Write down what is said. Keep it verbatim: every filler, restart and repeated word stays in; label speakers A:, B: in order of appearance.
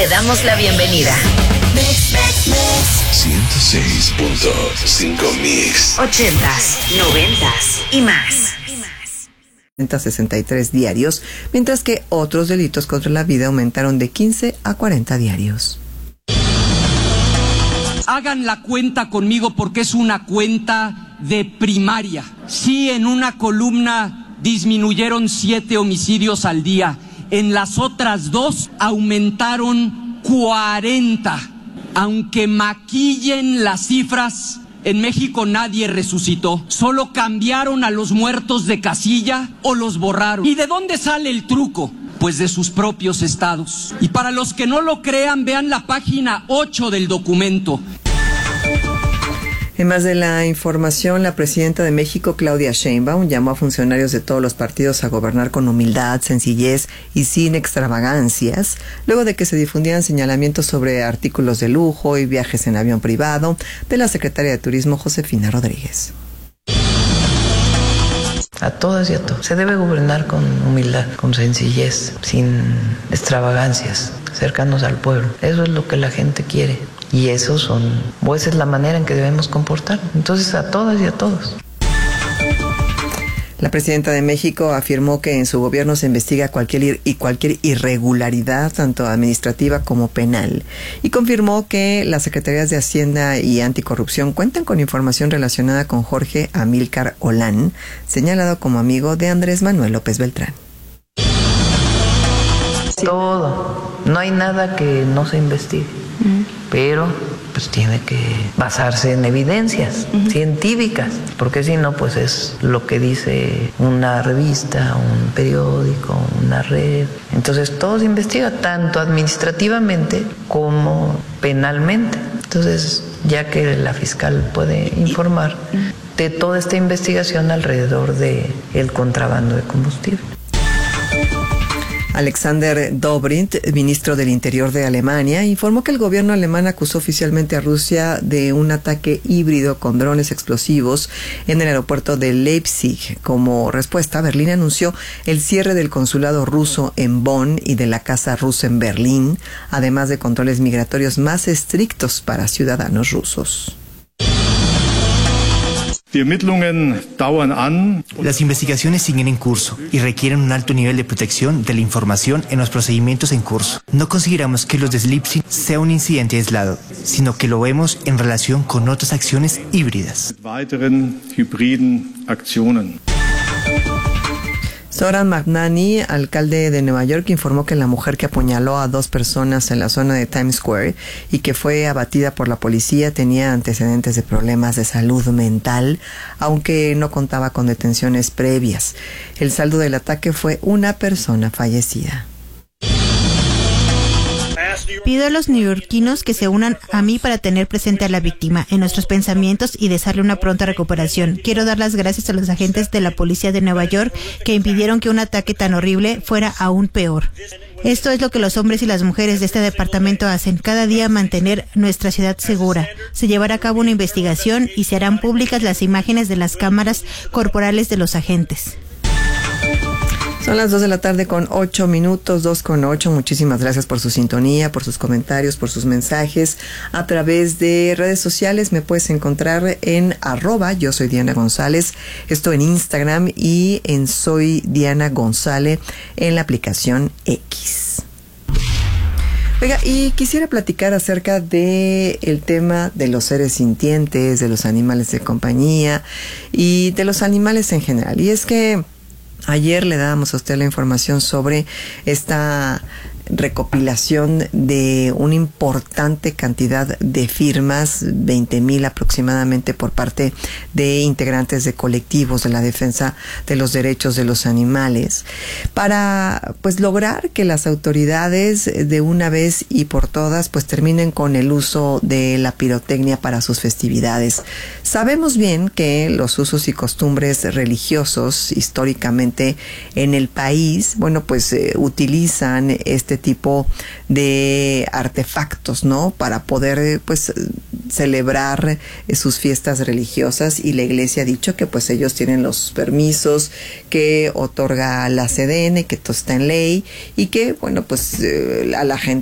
A: Te damos la bienvenida.
B: ciento seis punto cinco Mix.
A: Ochentas, noventas y más.
C: sesenta y tres diarios, mientras que otros delitos contra la vida aumentaron de quince a cuarenta diarios.
D: Hagan la cuenta conmigo porque es una cuenta de primaria. Sí, en una columna disminuyeron siete homicidios al día. En las otras dos aumentaron cuarenta. Aunque maquillen las cifras, en México nadie resucitó. Solo cambiaron a los muertos de casilla o los borraron. ¿Y de dónde sale el truco? Pues de sus propios estados. Y para los que no lo crean, vean la página ocho del documento.
C: En más de la información, la presidenta de México, Claudia Sheinbaum, llamó a funcionarios de todos los partidos a gobernar con humildad, sencillez y sin extravagancias, luego de que se difundieran señalamientos sobre artículos de lujo y viajes en avión privado de la secretaria de Turismo, Josefina Rodríguez.
E: A todas y a todos. Se debe gobernar con humildad, con sencillez, sin extravagancias, cercanos al pueblo. Eso es lo que la gente quiere. Y eso son, o esa es la manera en que debemos comportar. Entonces, a todas y a todos.
C: La presidenta de México afirmó que en su gobierno se investiga cualquier y cualquier irregularidad, tanto administrativa como penal, y confirmó que las Secretarías de Hacienda y Anticorrupción cuentan con información relacionada con Jorge Amílcar Olán, señalado como amigo de Andrés Manuel López Beltrán.
E: Todo. No hay nada que no se investigue. Uh-huh. Pero pues tiene que basarse en evidencias uh-huh. científicas, porque si no, pues es lo que dice una revista, un periódico, una red. Entonces todo se investiga, tanto administrativamente como penalmente. Entonces, ya que la fiscal puede informar de toda esta investigación alrededor de el contrabando de combustible.
C: Alexander Dobrindt, ministro del Interior de Alemania, informó que el gobierno alemán acusó oficialmente a Rusia de un ataque híbrido con drones explosivos en el aeropuerto de Leipzig. Como respuesta, Berlín anunció el cierre del consulado ruso en Bonn y de la casa rusa en Berlín, además de controles migratorios más estrictos para ciudadanos rusos.
F: Las investigaciones siguen en curso y requieren un alto nivel de protección de la información en los procedimientos en curso. No consideramos que los de Leipzig sea un incidente aislado, sino que lo vemos en relación con otras acciones híbridas.
C: Zoran Magnani, alcalde de Nueva York, informó que la mujer que apuñaló a dos personas en la zona de Times Square y que fue abatida por la policía tenía antecedentes de problemas de salud mental, aunque no contaba con detenciones previas. El saldo del ataque fue una persona fallecida.
G: Pido a los neoyorquinos que se unan a mí para tener presente a la víctima en nuestros pensamientos y desearle una pronta recuperación. Quiero dar las gracias a los agentes de la policía de Nueva York que impidieron que un ataque tan horrible fuera aún peor. Esto es lo que los hombres y las mujeres de este departamento hacen, cada día mantener nuestra ciudad segura. Se llevará a cabo una investigación y se harán públicas las imágenes de las cámaras corporales de los agentes.
C: Son las dos de la tarde con ocho minutos, dos con ocho. Muchísimas gracias por su sintonía, por sus comentarios, por sus mensajes. A través de redes sociales me puedes encontrar en arroba, yo soy Diana González. Esto en Instagram y en Soy Diana González en la aplicación X. Oiga, y quisiera platicar acerca de el tema de los seres sintientes, de los animales de compañía y de los animales en general. Y es que ayer le dábamos a usted la información sobre esta recopilación de una importante cantidad de firmas, veinte mil aproximadamente, por parte de integrantes de colectivos de la defensa de los derechos de los animales, para pues lograr que las autoridades de una vez y por todas pues terminen con el uso de la pirotecnia para sus festividades. Sabemos bien que los usos y costumbres religiosos históricamente en el país, bueno, pues eh, utilizan este tipo de artefactos, ¿no? Para poder, pues, celebrar sus fiestas religiosas, y la iglesia ha dicho que, pues, ellos tienen los permisos que otorga la Sedena y que todo está en ley, y que, bueno, pues, eh, a la gente